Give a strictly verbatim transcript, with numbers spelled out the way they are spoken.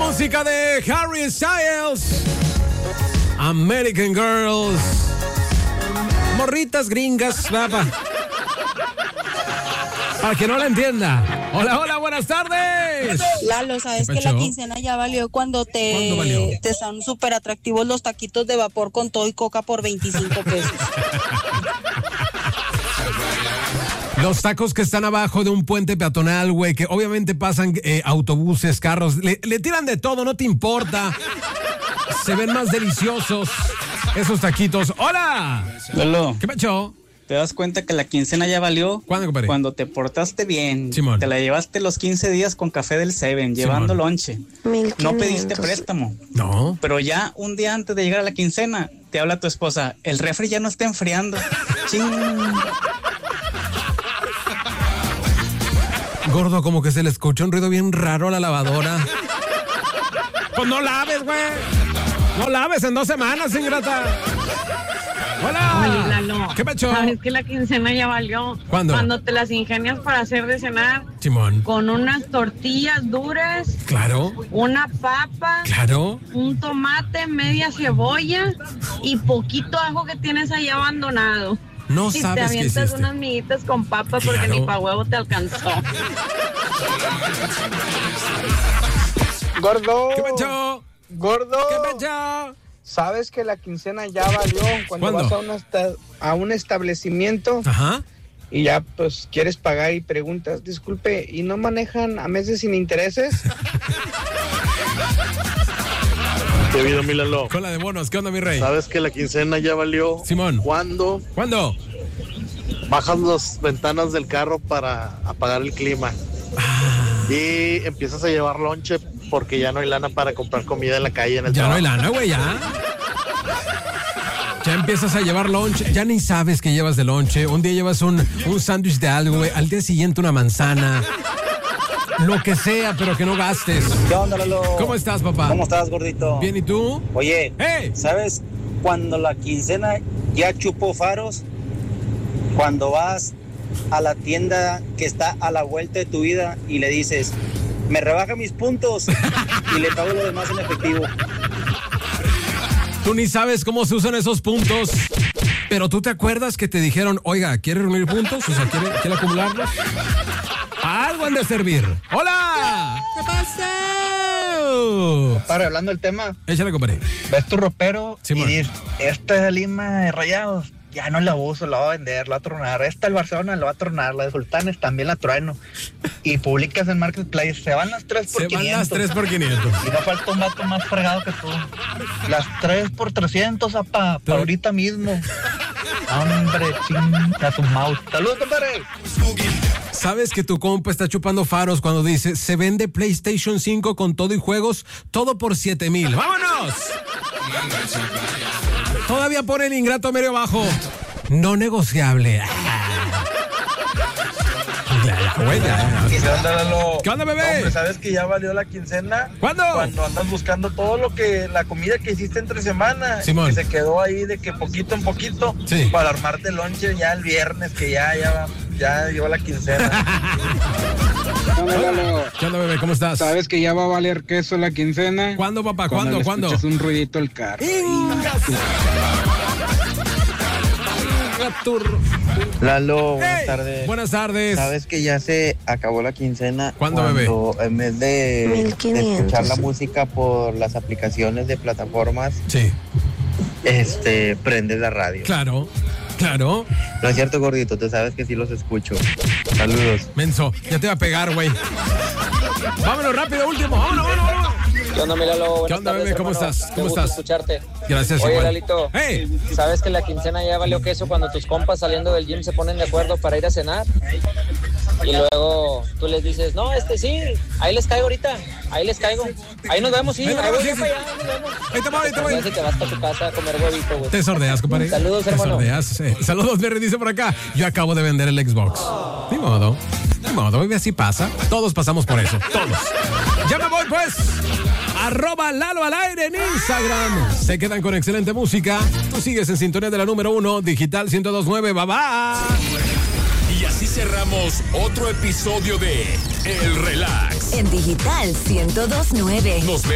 música de Harry Styles. American Girls. Morritas gringas, papá. Para que no la entienda. Hola, hola, buenas tardes. Lalo, ¿sabes que la quincena ya valió cuando te, valió? te están súper atractivos los taquitos de vapor con todo y coca por veinticinco pesos? Los tacos que están abajo de un puente peatonal, güey, que obviamente pasan eh, autobuses, carros, le, le tiran de todo, no te importa. Se ven más deliciosos esos taquitos. ¡Hola! Lolo, ¿Qué pasó? ¿te das cuenta que la quincena ya valió? ¿Cuándo, compadre? Cuando te portaste bien. Simón. Te la llevaste los quince días con café del Seven, llevando lonche. No pediste préstamo. No. Pero ya un día antes de llegar a la quincena, te habla tu esposa, el refri ya no está enfriando. Ching. Gordo, como que se le escuchó un ruido bien raro a la lavadora. Pues no laves, güey. No laves en dos semanas, ingrata. Hola. Oye, Lalo, ¿Qué pasó? ¿sabes que la quincena ya valió? ¿Cuándo? Cuando te las ingenias para hacer de cenar. Simón. Con unas tortillas duras. Claro. Una papa. Claro. Un tomate, media cebolla y poquito ajo que tienes ahí abandonado. No y sabes te qué avientas hiciste. unas miguitas con papa porque Claro. ni pa' huevo te alcanzó. Gordo. ¿Qué pasó? Gordo. ¿Qué pasó? ¿Sabes que la quincena ya valió cuando ¿Cuándo? vas a, una esta- a un establecimiento Ajá. y ya pues quieres pagar y preguntas, disculpe, ¿y no manejan a meses sin intereses? ¿Qué vida, mi Lalo? Con la de bonos, ¿qué onda, mi rey? ¿Sabes que la quincena ya valió? Simón. ¿Cuándo ¿Cuándo? bajas las ventanas del carro para apagar el clima? Y empiezas a llevar lonche porque ya no hay lana para comprar comida en la calle, en el Ya no hay trabajo. lana, güey, ya. Ya empiezas a llevar lonche, ya ni sabes que llevas de lonche. Un día llevas un, un sándwich de algo, güey. Al día siguiente una manzana. Lo que sea, pero que no gastes. ¿Qué onda, Lalo? ¿Cómo estás, papá? ¿Cómo estás, gordito? Bien, ¿y tú? Oye, ¡Hey! ¿sabes cuando la quincena ya chupó faros? Cuando vas a la tienda que está a la vuelta de tu vida y le dices, me rebaja mis puntos y le pago lo demás en efectivo. Tú ni sabes cómo se usan esos puntos. Pero tú te acuerdas que te dijeron, oiga, ¿quiere reunir puntos? O sea, ¿quiere, ¿quiere acumularlos? Algo han de servir. ¡Hola! ¿Qué pasa? Para hablando del tema, Échale, compadre. ves tu ropero Simón. y dices, esta lima de Rayados ya no la uso, la voy a vender, la voy a tronar. Esta el Barcelona la va a tronar, la de Sultanes también la trueno. Y publicas en Marketplace, se van las tres por Se van quinientos. las tres por quinientos. Y no falta un vato más fregado que tú. Las tres por trescientos, apa, para ahorita mismo. Hombre, chinga tu mouse. Saludos, compadre. ¿Sabes que tu compa está chupando faros cuando dice se vende PlayStation cinco con todo y juegos, todo por siete mil? ¡Vámonos! Todavía pone el ingrato medio abajo. No negociable. Ya, ya, güey, ya, ya. ¿Qué onda, Lalo? ¿Qué onda, bebé? Hombre, ¿sabes que ya valió la quincena? ¿Cuándo? Cuando andas buscando todo lo que, la comida que hiciste entre semana, Simón. que se quedó ahí de que poquito en poquito, Sí. para armarte lonche ya el viernes, que ya, ya, ya llegó la quincena. ¿Qué onda, bebé? ¿Cómo estás? ¿Sabes que ya va a valer queso la quincena? ¿Cuándo, papá? Cuando ¿Cuándo? le ¿Cuándo? escuches un ruidito al carro. Inga su- Inga turro. Lalo, buenas Hey, tardes. Buenas tardes. ¿Sabes que ya se acabó la quincena? ¿Cuándo, cuando, en vez de, mil de quinientos. escuchar la música por las aplicaciones de plataformas, Sí, este, prendes la radio? claro, claro. No es cierto, gordito, tú sabes que sí los escucho. Saludos. Menso, ya te va a pegar, güey. Vámonos rápido, último. Vámonos, vámonos, vámonos. ¿Qué onda, mi Lalo? ¿Qué onda, bebé? ¿Cómo estás? Qué ¿Cómo gusto estás? escucharte. Gracias, Oye, igual. Lalito, Hey, ¿sabes que la quincena ya valió queso cuando tus compas saliendo del gym se ponen de acuerdo para ir a cenar? Y luego tú les dices, no, este sí, ahí les caigo ahorita, ahí les caigo. Ahí nos vemos, sí, Ahí ahí, nos vemos, voy sí, yo sí. para allá, ahí nos vemos. ahí te voy, ahí te voy. Te vas para tu casa a comer huevito, güey. Te sordeas, compadre. Saludos, Te hermano. sordeas. Eh, Saludos, Berry, dice por acá. Yo acabo de vender el Xbox. Ni modo. Ni modo, baby, así pasa. Todos pasamos por eso. Todos. Ya me voy, pues. Arroba Lalo al aire en Instagram. Se quedan con excelente música. Tú sigues en sintonía de la número uno, Digital ciento dos punto nueve. Bye bye. Y así cerramos otro episodio de El Relax. En Digital ciento dos punto nueve. Nos vemos.